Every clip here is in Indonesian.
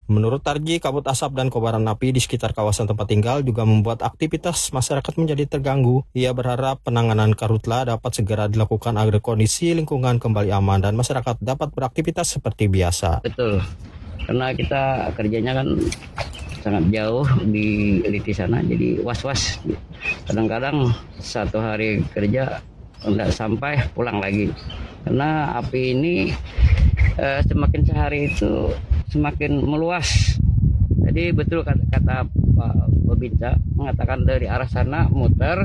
Menurut Tarji, kabut asap dan kobaran api di sekitar kawasan tempat tinggal juga membuat aktivitas masyarakat menjadi terganggu. Ia berharap penanganan karhutla dapat segera dilakukan agar kondisi lingkungan kembali aman dan masyarakat dapat beraktivitas seperti biasa. Betul, karena kita kerjanya kan sangat jauh di sana, jadi was-was. Kadang-kadang satu hari kerja nggak sampai pulang lagi. Karena api ini semakin sehari itu semakin meluas. Jadi betul kata Pak Babinsa mengatakan dari arah sana muter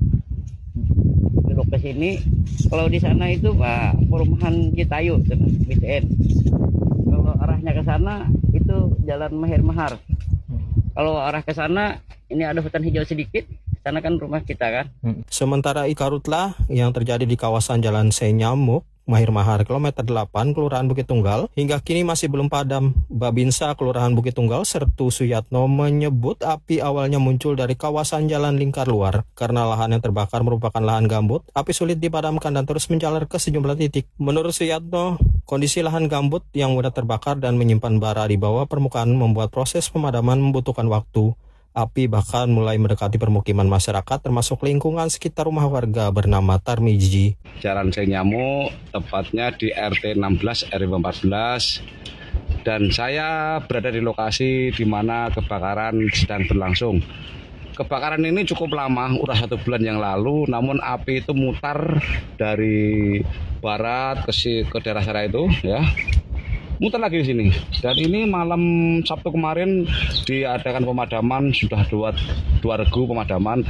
belok ke sini. Kalau di sana itu Pak perumahan Citayu BTN. Kalau arahnya ke sana itu Jalan Mahir Mahar. Kalau arah ke sana ini ada hutan hijau sedikit. Sana kan rumah kita kan. Sementara karhutla yang terjadi di kawasan Jalan Senyamuk, Mahir Mahar, kilometer 8, Kelurahan Bukit Tunggal, hingga kini masih belum padam. Babinsa Kelurahan Bukit Tunggal, Sertu Suyatno, menyebut api awalnya muncul dari kawasan jalan lingkar luar. Karena lahan yang terbakar merupakan lahan gambut, api sulit dipadamkan dan terus menjalar ke sejumlah titik. Menurut Suyatno, kondisi lahan gambut yang mudah terbakar dan menyimpan bara di bawah permukaan membuat proses pemadaman membutuhkan waktu. Api bahkan mulai mendekati permukiman masyarakat termasuk lingkungan sekitar rumah warga bernama Tarmiji. Jalan Senyamuk, tepatnya di RT 16 RW 14, dan saya berada di lokasi di mana kebakaran sedang berlangsung. Kebakaran ini cukup lama, udah 1 bulan yang lalu, namun api itu mutar dari barat ke daerah sana itu, ya. Muter lagi di sini. Dan ini malam Sabtu kemarin diadakan pemadaman, sudah dua regu pemadaman.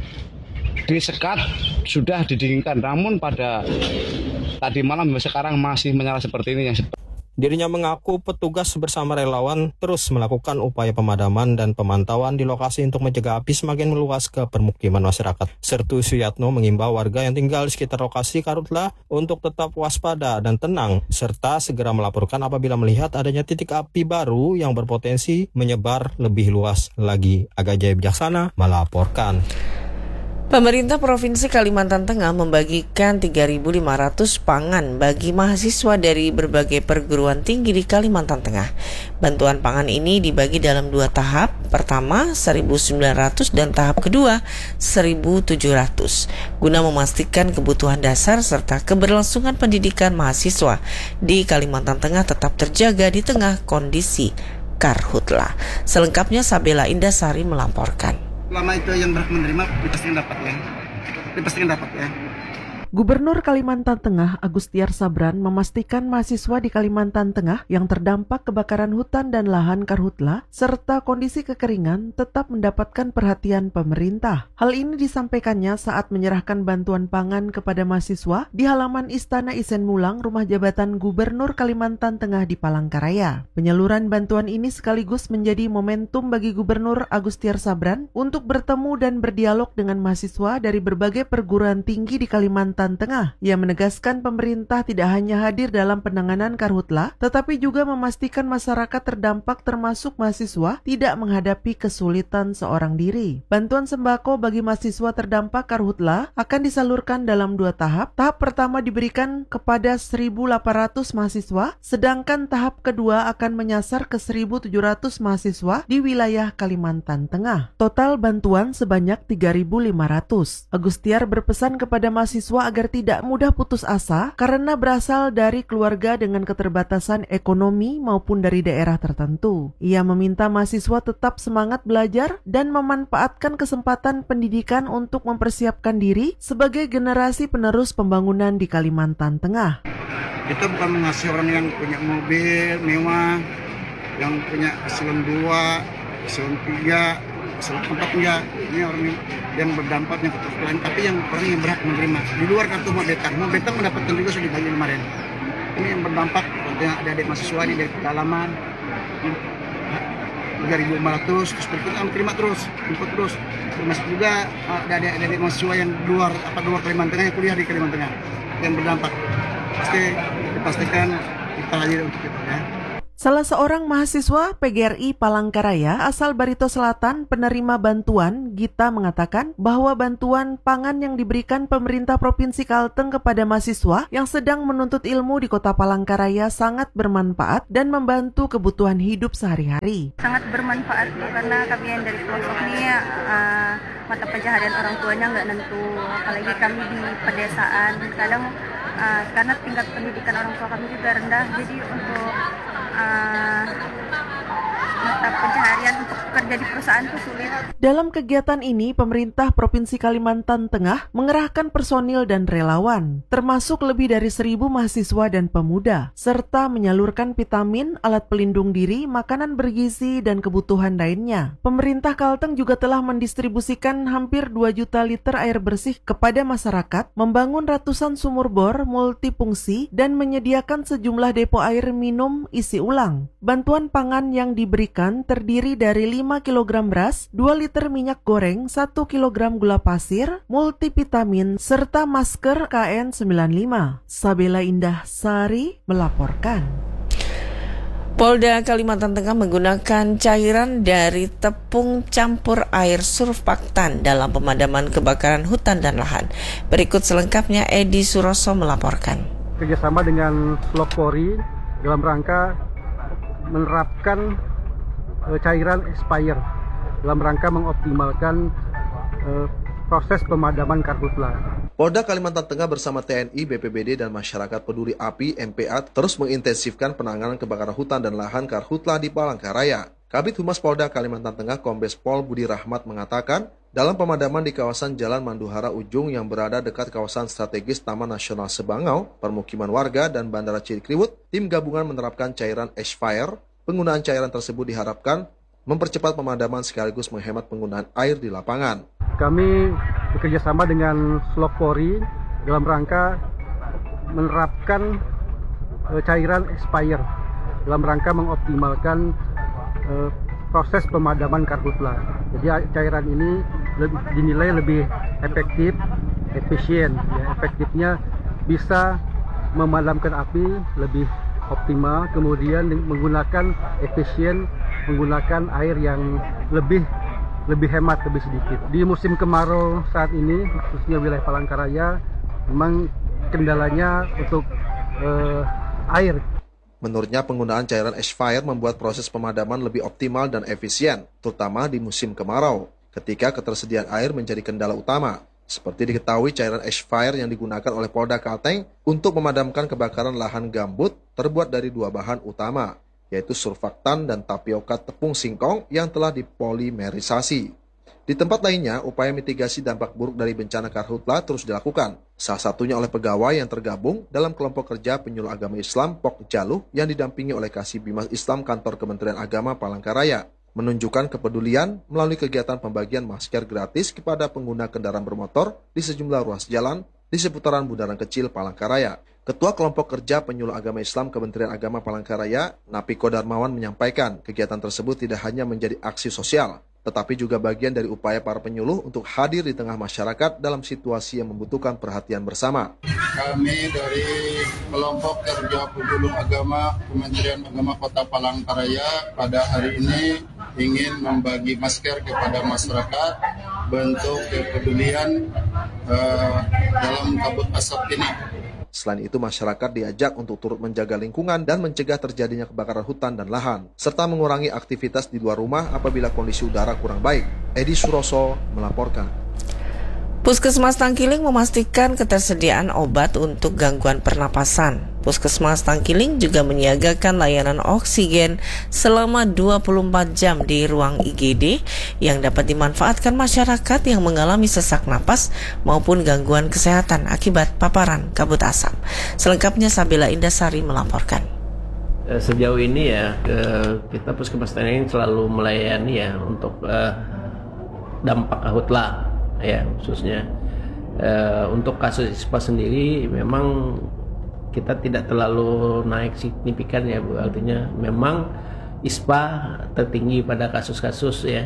Disekat, sudah didinginkan. Namun pada tadi malam sekarang masih menyala seperti ini. Dirinya mengaku petugas bersama relawan terus melakukan upaya pemadaman dan pemantauan di lokasi untuk mencegah api semakin meluas ke permukiman masyarakat. Sertu Suyatno mengimbau warga yang tinggal di sekitar lokasi karhutla untuk tetap waspada dan tenang, serta segera melaporkan apabila melihat adanya titik api baru yang berpotensi menyebar lebih luas lagi. Aga Jaya Bijaksana melaporkan. Pemerintah Provinsi Kalimantan Tengah membagikan 3.500 pangan bagi mahasiswa dari berbagai perguruan tinggi di Kalimantan Tengah. Bantuan pangan ini dibagi dalam 2 tahap. Pertama 1.900 dan tahap kedua 1.700. Guna memastikan kebutuhan dasar serta keberlangsungan pendidikan mahasiswa di Kalimantan Tengah tetap terjaga di tengah kondisi karhutla. Selengkapnya Sabela Indasari melaporkan. Lama itu yang berhak menerima dipastikan dapat ya. Gubernur Kalimantan Tengah Agustiar Sabran memastikan mahasiswa di Kalimantan Tengah yang terdampak kebakaran hutan dan lahan karhutla serta kondisi kekeringan tetap mendapatkan perhatian pemerintah. Hal ini disampaikannya saat menyerahkan bantuan pangan kepada mahasiswa di halaman Istana Isen Mulang, rumah jabatan Gubernur Kalimantan Tengah di Palangkaraya. Penyaluran bantuan ini sekaligus menjadi momentum bagi Gubernur Agustiar Sabran untuk bertemu dan berdialog dengan mahasiswa dari berbagai perguruan tinggi di Kalimantan Tengah. Ia menegaskan pemerintah tidak hanya hadir dalam penanganan karhutla, tetapi juga memastikan masyarakat terdampak termasuk mahasiswa tidak menghadapi kesulitan seorang diri. Bantuan sembako bagi mahasiswa terdampak karhutla akan disalurkan dalam 2 tahap. Tahap pertama diberikan kepada 1.800 mahasiswa, sedangkan tahap kedua akan menyasar ke 1.700 mahasiswa di wilayah Kalimantan Tengah. Total bantuan sebanyak 3.500. Agustiar berpesan kepada mahasiswa agar tidak mudah putus asa karena berasal dari keluarga dengan keterbatasan ekonomi maupun dari daerah tertentu. Ia meminta mahasiswa tetap semangat belajar dan memanfaatkan kesempatan pendidikan untuk mempersiapkan diri sebagai generasi penerus pembangunan di Kalimantan Tengah. Kita bukan mengasih orang yang punya mobil mewah, yang punya eselon 2, eselon 3, eselon 4 enggak. Ini orang yang berdampaknya ketertulan, tapi yang orang yang berhak menerima di luar kartu Mobetang mendapatkan juga sudah dibagi kemarin. Ini yang berdampak, contohnya adik-adik mahasiswa ini dari pedalaman 3.500, terus berikutnya terima terus, input terus. Termasuk juga ada adik-adik mahasiswa yang luar Kalimantan Tengah yang kuliah di Kalimantan Tengah yang berdampak. Pasti dipastikan kita hadir untuk itu ya. Salah seorang mahasiswa PGRI Palangkaraya asal Barito Selatan penerima bantuan, Gita mengatakan bahwa bantuan pangan yang diberikan pemerintah Provinsi Kalteng kepada mahasiswa yang sedang menuntut ilmu di Kota Palangkaraya sangat bermanfaat dan membantu kebutuhan hidup sehari-hari. Sangat bermanfaat karena kami yang dari pelosok ini mata pencaharian orang tuanya nggak nentu, apalagi kami di pedesaan kadang karena tingkat pendidikan orang tua kami juga rendah, jadi untuk mata pencaharian untuk kerja di perusahaan itu sulit. Dalam kegiatan ini, pemerintah Provinsi Kalimantan Tengah mengerahkan personil dan relawan, termasuk lebih dari 1.000 mahasiswa dan pemuda, serta menyalurkan vitamin, alat pelindung diri, makanan bergizi, dan kebutuhan lainnya. Pemerintah Kalteng juga telah mendistribusikan hampir 2 juta liter air bersih kepada masyarakat, membangun ratusan sumur bor multifungsi, dan menyediakan sejumlah depo air minum isi ulang. Bantuan pangan yang diberikan terdiri dari 5 kg beras, 2 liter minyak goreng, 1 kg gula pasir, multivitamin, serta masker KN95. Sabela Indah Sari melaporkan. Polda Kalimantan Tengah menggunakan cairan dari tepung campur air surfaktan dalam pemadaman kebakaran hutan dan lahan. Berikut selengkapnya Edi Suroso melaporkan. Kerjasama dengan Slokpori dalam rangka menerapkan cairan expired dalam rangka mengoptimalkan proses pemadaman karhutla. Polda Kalimantan Tengah bersama TNI, BPBD, dan Masyarakat Peduli Api (MPA) terus mengintensifkan penanganan kebakaran hutan dan lahan karhutla di Palangkaraya. Kabid Humas Polda Kalimantan Tengah Kombes Pol Budi Rahmat mengatakan, dalam pemadaman di kawasan Jalan Manduhara Ujung yang berada dekat kawasan strategis Taman Nasional Sebangau, permukiman warga, dan Bandara Cilikriwut, tim gabungan menerapkan cairan Ash-Fire. Penggunaan cairan tersebut diharapkan mempercepat pemadaman sekaligus menghemat penggunaan air di lapangan. Kami bekerjasama dengan Slokpori dalam rangka menerapkan cairan expired dalam rangka mengoptimalkan proses pemadaman karhutla. Jadi cairan ini dinilai lebih efektif, efisien. Ya, efektifnya bisa memadamkan api lebih optimal, kemudian menggunakan efisien, menggunakan air yang lebih hemat, lebih sedikit. Di musim kemarau saat ini, khususnya wilayah Palangkaraya, memang kendalanya untuk air. Menurutnya, penggunaan cairan Ash-Fire membuat proses pemadaman lebih optimal dan efisien, terutama di musim kemarau, ketika ketersediaan air menjadi kendala utama. Seperti diketahui, cairan Ash-Fire yang digunakan oleh Polda Kalteng untuk memadamkan kebakaran lahan gambut terbuat dari 2 bahan utama, yaitu surfaktan dan tapioka tepung singkong yang telah dipolimerisasi. Di tempat lainnya, upaya mitigasi dampak buruk dari bencana karhutla terus dilakukan, salah satunya oleh pegawai yang tergabung dalam kelompok kerja penyuluh agama Islam Pokjaluh yang didampingi oleh Kasih Bimas Islam Kantor Kementerian Agama Palangkaraya, menunjukkan kepedulian melalui kegiatan pembagian masker gratis kepada pengguna kendaraan bermotor di sejumlah ruas jalan di seputaran Bundaran Kecil Palangkaraya. Ketua Kelompok Kerja Penyuluh Agama Islam Kementerian Agama Palangkaraya, Napiko Darmawan, menyampaikan kegiatan tersebut tidak hanya menjadi aksi sosial, tetapi juga bagian dari upaya para penyuluh untuk hadir di tengah masyarakat dalam situasi yang membutuhkan perhatian bersama. Kami dari Kelompok Kerja Penyuluh Agama Kementerian Agama Kota Palangkaraya pada hari ini ingin membagi masker kepada masyarakat bentuk kepedulian dalam kabut asap ini. Selain itu, masyarakat diajak untuk turut menjaga lingkungan dan mencegah terjadinya kebakaran hutan dan lahan, serta mengurangi aktivitas di luar rumah apabila kondisi udara kurang baik. Edi Suroso melaporkan. Puskesmas Tangkiling memastikan ketersediaan obat untuk gangguan pernapasan. Puskesmas Tangkiling juga menyiagakan layanan oksigen selama 24 jam di ruang IGD yang dapat dimanfaatkan masyarakat yang mengalami sesak napas maupun gangguan kesehatan akibat paparan kabut asap. Selengkapnya Sabela Indah Sari melaporkan. Sejauh ini ya kita Puskesmas Tangkiling selalu melayani ya untuk dampak karhutla. Ya, khususnya untuk kasus ISPA sendiri memang kita tidak terlalu naik signifikan ya Bu. Artinya memang ISPA tertinggi pada kasus-kasus ya.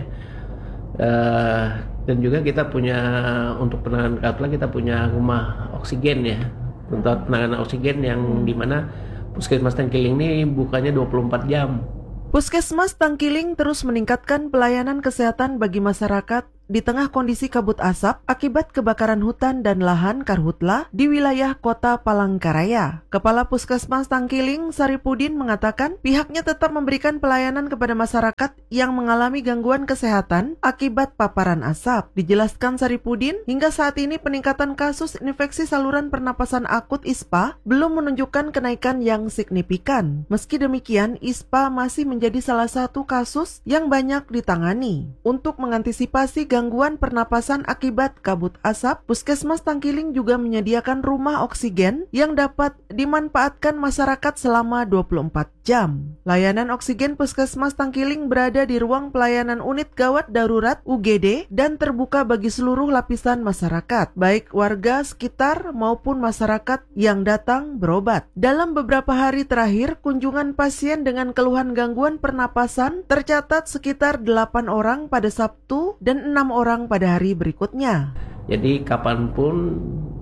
Dan juga kita punya untuk penanganan karhutla kita punya rumah oksigen ya. Untuk penanganan oksigen yang dimana Puskesmas Tangkiling ini bukanya 24 jam. Puskesmas Tangkiling terus meningkatkan pelayanan kesehatan bagi masyarakat di tengah kondisi kabut asap akibat kebakaran hutan dan lahan karhutla di wilayah Kota Palangkaraya. Kepala Puskesmas Tangkiling, Saripudin, mengatakan pihaknya tetap memberikan pelayanan kepada masyarakat yang mengalami gangguan kesehatan akibat paparan asap. Dijelaskan Saripudin, hingga saat ini peningkatan kasus infeksi saluran pernapasan akut ISPA belum menunjukkan kenaikan yang signifikan. Meski demikian, ISPA masih menjadi salah satu kasus yang banyak ditangani. Untuk mengantisipasi gangguan pernapasan akibat kabut asap, Puskesmas Tangkiling juga menyediakan rumah oksigen yang dapat dimanfaatkan masyarakat selama 24 jam. Layanan oksigen Puskesmas Tangkiling berada di ruang pelayanan unit gawat darurat UGD dan terbuka bagi seluruh lapisan masyarakat, baik warga sekitar maupun masyarakat yang datang berobat. Dalam beberapa hari terakhir, kunjungan pasien dengan keluhan gangguan pernapasan tercatat sekitar 8 orang pada Sabtu dan 6 orang pada hari berikutnya. Jadi kapanpun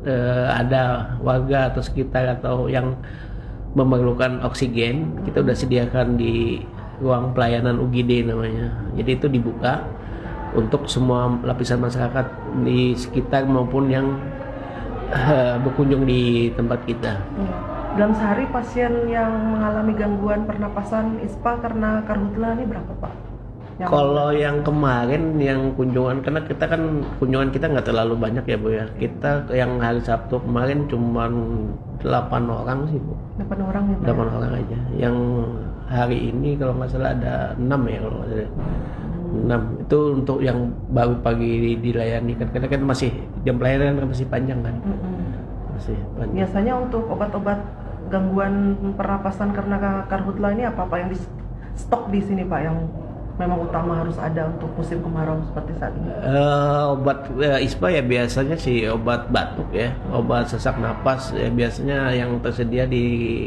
ada warga atau sekitar atau yang memerlukan oksigen, kita udah sediakan di ruang pelayanan UGD namanya. Jadi itu dibuka untuk semua lapisan masyarakat di sekitar maupun yang berkunjung di tempat kita. Dalam sehari pasien yang mengalami gangguan pernapasan ISPA karena karhutla ini berapa, Pak? Kalau yang kemarin yang kunjungan, karena kita kan kunjungan kita nggak terlalu banyak ya Bu ya. Kita yang hari Sabtu kemarin cuma 8 orang sih Bu. 8 orang ya Pak? 8 orang aja. Yang hari ini kalau nggak salah ada 6 ya kalau nggak salah. 6 itu untuk yang baru pagi dilayani kan, karena kan masih jam pelayanan kan masih panjang kan. Masih panjang. Biasanya untuk obat-obat gangguan pernapasan karena karhutla ini apa yang di stok di sini Pak yang memang utama harus ada untuk musim kemarau seperti saat ini? Obat ISPA ya biasanya sih obat batuk ya, obat sesak napas ya, biasanya yang tersedia di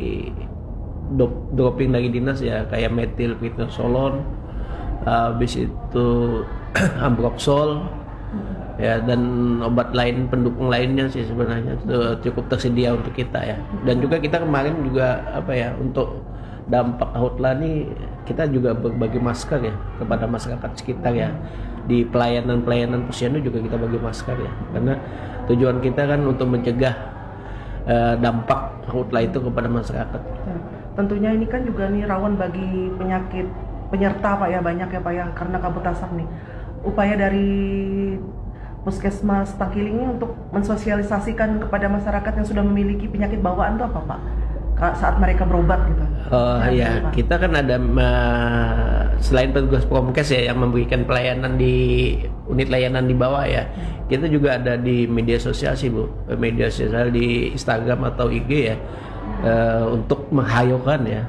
dropping dari dinas ya, kayak metilprednisolon, habis itu ambroxol ya, dan obat lain pendukung lainnya sih sebenarnya cukup tersedia untuk kita ya. Dan juga kita kemarin juga untuk dampak karhutla ini kita juga berbagi masker ya kepada masyarakat sekitar ya. Di pelayanan posyandu juga kita bagi masker ya, karena tujuan kita kan untuk mencegah dampak karhutla itu kepada masyarakat. Tentunya ini kan juga nih rawan bagi penyakit penyerta Pak ya, banyak ya Pak ya karena kabut asap nih. Upaya dari Puskesmas Tangkiling ini untuk mensosialisasikan kepada masyarakat yang sudah memiliki penyakit bawaan itu apa Pak? Saat mereka berobat gitu. Ya, kita kan ada selain petugas Promkes ya yang memberikan pelayanan di unit layanan di bawah ya. Kita juga ada di media sosial sih Bu, media sosial di Instagram atau IG ya, untuk menghayaukan ya.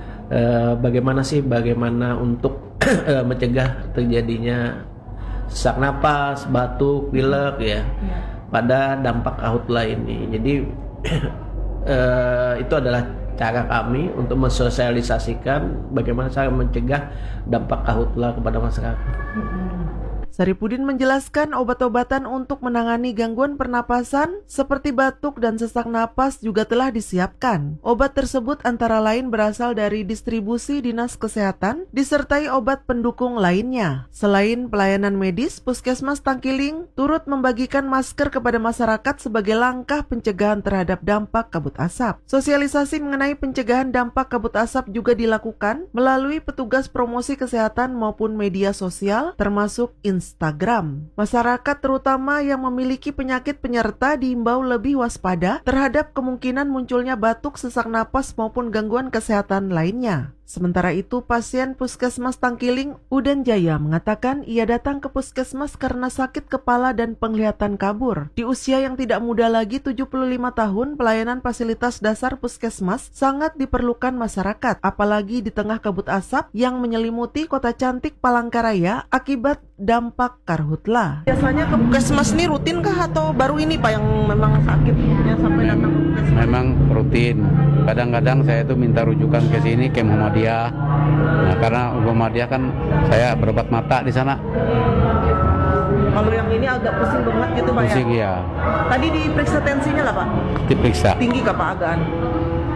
Bagaimana untuk mencegah terjadinya sesak napas, batuk, pilek ya pada dampak karhutla ini. Jadi itu adalah cara kami untuk mensosialisasikan bagaimana cara mencegah dampak karhutla kepada masyarakat. Saripudin menjelaskan obat-obatan untuk menangani gangguan pernapasan seperti batuk dan sesak napas juga telah disiapkan. Obat tersebut antara lain berasal dari distribusi Dinas Kesehatan disertai obat pendukung lainnya. Selain pelayanan medis, Puskesmas Tangkiling turut membagikan masker kepada masyarakat sebagai langkah pencegahan terhadap dampak kabut asap. Sosialisasi mengenai pencegahan dampak kabut asap juga dilakukan melalui petugas promosi kesehatan maupun media sosial termasuk Instagram. Masyarakat terutama yang memiliki penyakit penyerta diimbau lebih waspada terhadap kemungkinan munculnya batuk, sesak napas maupun gangguan kesehatan lainnya. Sementara itu, pasien Puskesmas Tangkiling, Uden Jaya, mengatakan ia datang ke puskesmas karena sakit kepala dan penglihatan kabur. Di usia yang tidak muda lagi, 75 tahun, pelayanan fasilitas dasar puskesmas sangat diperlukan masyarakat, apalagi di tengah kabut asap yang menyelimuti kota cantik Palangkaraya akibat dampak karhutla. Biasanya ke puskesmas ini rutin kah atau baru ini Pak yang memang sakitnya sampai datang ke puskesmas? Memang rutin. Kadang-kadang saya itu minta rujukan ke sini ke Muhammadiyah. Nah, karena Muhammadiyah kan saya berobat mata di sana. Kalau yang ini agak pusing banget gitu Pak pusing, ya? Tadi diperiksa tensinya lah Pak? Diperiksa. Tinggi kah Pak agaan?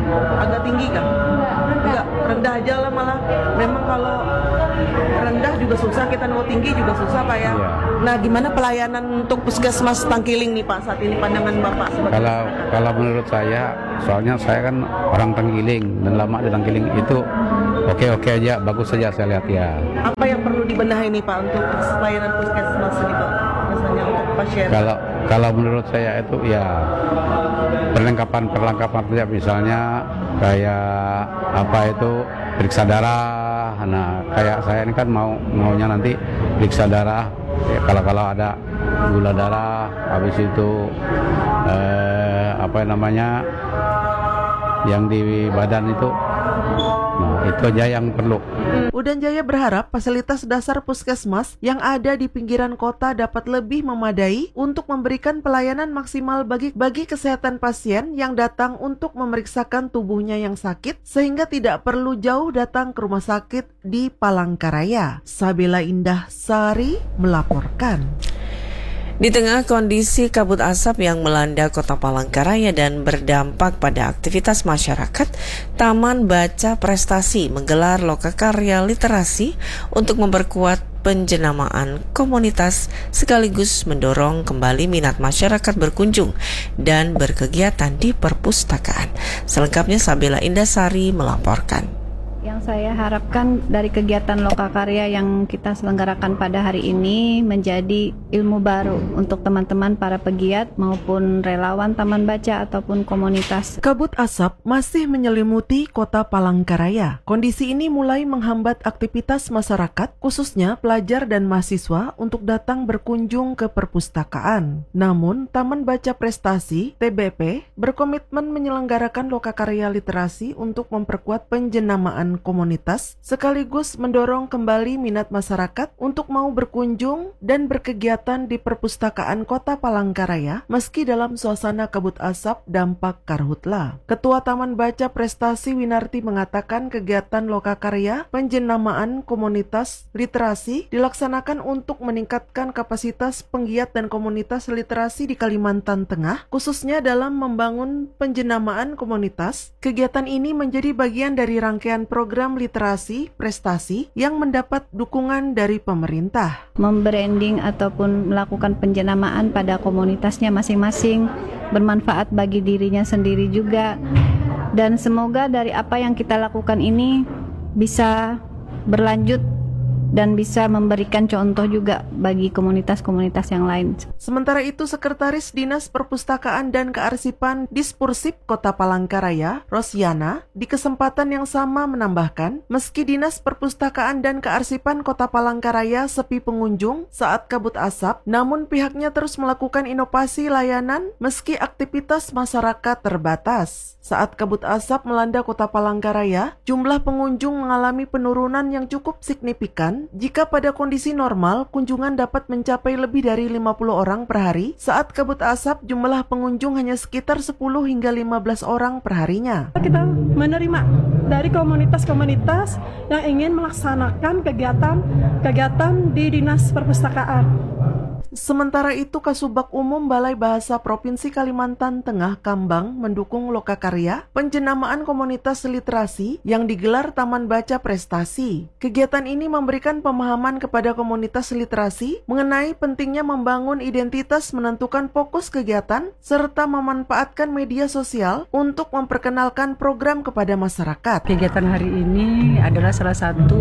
agak tinggi kan? Enggak, rendah aja lah malah. Memang kalau rendah juga susah, kita mau tinggi juga susah Pak ya. Iya. Nah, gimana pelayanan untuk Puskesmas Tangkiling nih Pak saat ini, pandangan Bapak sebagai Kalau menurut saya, soalnya saya kan orang Tangkiling dan lama di Tangkiling itu oke aja, bagus saja saya lihat ya. apa yang perlu dibenahi nih Pak untuk pelayanan Puskesmas ini Pak? Misalnya untuk pasien. Kalau menurut saya itu ya perlengkapan saja, misalnya kayak apa itu periksa darah. Nah, kayak saya ini kan maunya nanti periksa darah ya, kalau ada gula darah, habis itu yang di badan itu. Nah, itu aja yang perlu. Udan Jaya berharap fasilitas dasar puskesmas yang ada di pinggiran kota dapat lebih memadai untuk memberikan pelayanan maksimal bagi kesehatan pasien yang datang untuk memeriksakan tubuhnya yang sakit, sehingga tidak perlu jauh datang ke rumah sakit di Palangkaraya. Sabila Indah Sari melaporkan. Di tengah kondisi kabut asap yang melanda kota Palangkaraya dan berdampak pada aktivitas masyarakat, Taman Baca Prestasi menggelar lokakarya literasi untuk memperkuat penjenamaan komunitas sekaligus mendorong kembali minat masyarakat berkunjung dan berkegiatan di perpustakaan. Selengkapnya Sabila Indasari melaporkan. Yang saya harapkan dari kegiatan lokakarya yang kita selenggarakan pada hari ini menjadi ilmu baru untuk teman-teman para pegiat maupun relawan taman baca ataupun komunitas. Kabut asap masih menyelimuti kota Palangkaraya. Kondisi ini mulai menghambat aktivitas masyarakat, khususnya pelajar dan mahasiswa untuk datang berkunjung ke perpustakaan. Namun, Taman Baca Prestasi (TBP) berkomitmen menyelenggarakan lokakarya literasi untuk memperkuat penjenamaan komunitas sekaligus mendorong kembali minat masyarakat untuk mau berkunjung dan berkegiatan di perpustakaan kota Palangkaraya meski dalam suasana kabut asap dampak karhutla. Ketua Taman Baca Prestasi Winarti mengatakan kegiatan lokakarya penjenamaan komunitas literasi dilaksanakan untuk meningkatkan kapasitas penggiat dan komunitas literasi di Kalimantan Tengah, khususnya dalam membangun penjenamaan komunitas. Kegiatan ini menjadi bagian dari rangkaian program literasi prestasi yang mendapat dukungan dari pemerintah. Membranding ataupun melakukan penjenamaan pada komunitasnya masing-masing bermanfaat bagi dirinya sendiri juga, dan semoga dari apa yang kita lakukan ini bisa berlanjut dan bisa memberikan contoh juga bagi komunitas-komunitas yang lain. Sementara itu, Sekretaris Dinas Perpustakaan dan Kearsipan Dispursip Kota Palangkaraya, Rosiana, di kesempatan yang sama menambahkan, meski Dinas Perpustakaan dan Kearsipan Kota Palangkaraya sepi pengunjung saat kabut asap, namun pihaknya terus melakukan inovasi layanan meski aktivitas masyarakat terbatas. Saat kabut asap melanda Kota Palangkaraya, jumlah pengunjung mengalami penurunan yang cukup signifikan. Jika pada kondisi normal, kunjungan dapat mencapai lebih dari 50 orang per hari, saat kabut asap jumlah pengunjung hanya sekitar 10 hingga 15 orang per harinya. Kita menerima dari komunitas-komunitas yang ingin melaksanakan kegiatan di Dinas Perpustakaan. Sementara itu, Kasubag Umum Balai Bahasa Provinsi Kalimantan Tengah Kambang mendukung lokakarya penjenamaan komunitas literasi yang digelar Taman Baca Prestasi. Kegiatan ini memberikan pemahaman kepada komunitas literasi mengenai pentingnya membangun identitas, menentukan fokus kegiatan, serta memanfaatkan media sosial untuk memperkenalkan program kepada masyarakat. Kegiatan hari ini adalah salah satu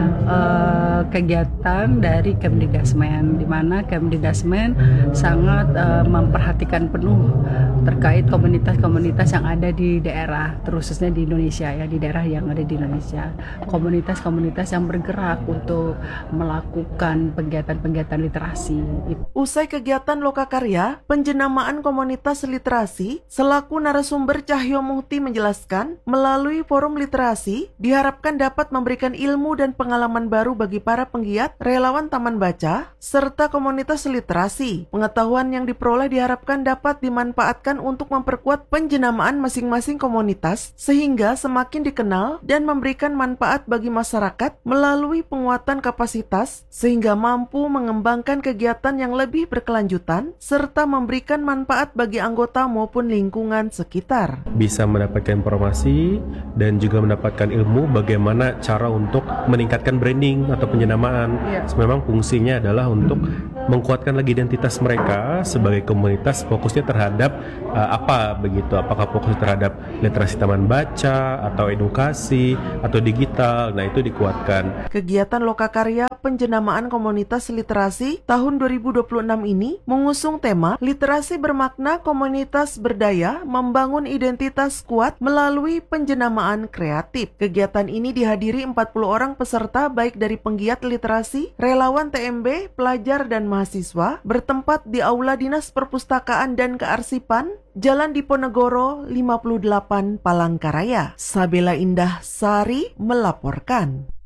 kegiatan dari Kemdikdasmen, di mana Kemdikdasmen sangat memperhatikan penuh terkait komunitas-komunitas yang ada di daerah, khususnya di Indonesia ya, di daerah yang ada di Indonesia. Komunitas-komunitas yang bergerak untuk melakukan kegiatan-kegiatan literasi. Usai kegiatan lokakarya penjenamaan komunitas literasi, selaku narasumber Cahyo Muhti menjelaskan, melalui forum literasi diharapkan dapat memberikan ilmu dan pengalaman baru bagi para para penggiat relawan taman baca, serta komunitas literasi. Pengetahuan yang diperoleh diharapkan dapat dimanfaatkan untuk memperkuat penjenamaan masing-masing komunitas, sehingga semakin dikenal dan memberikan manfaat bagi masyarakat melalui penguatan kapasitas, sehingga mampu mengembangkan kegiatan yang lebih berkelanjutan, serta memberikan manfaat bagi anggota maupun lingkungan sekitar. Bisa mendapatkan informasi dan juga mendapatkan ilmu bagaimana cara untuk meningkatkan branding atau penjenamaan. Memang fungsinya adalah untuk menguatkan lagi identitas mereka sebagai komunitas, fokusnya terhadap apa begitu, apakah fokus terhadap literasi taman baca atau edukasi atau digital. Nah, itu dikuatkan. Kegiatan Lokakarya Penjenamaan Komunitas Literasi tahun 2026 ini mengusung tema Literasi Bermakna Komunitas Berdaya Membangun Identitas Kuat melalui penjenamaan kreatif. Kegiatan ini dihadiri 40 orang peserta baik dari penggiat literasi, relawan TMB, pelajar dan mahasiswa, bertempat di Aula Dinas Perpustakaan dan Kearsipan, Jalan Diponegoro 58, Palangkaraya. Sabila Indah Sari melaporkan.